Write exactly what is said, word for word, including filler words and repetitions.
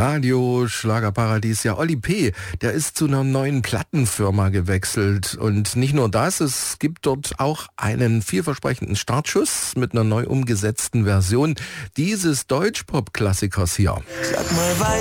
Radio Schlagerparadies. Ja, Olli P., der ist zu einer neuen Plattenfirma gewechselt. Und nicht nur das, es gibt dort auch einen vielversprechenden Startschuss mit einer neu umgesetzten Version dieses Deutschpop-Klassikers hier. Sag mal,